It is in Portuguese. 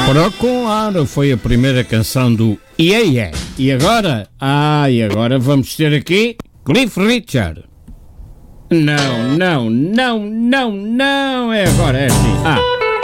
Para com ar foi a primeira canção do Yeah Yeah. E agora? E agora vamos ter aqui Cliff Richard. Não, é agora, é assim.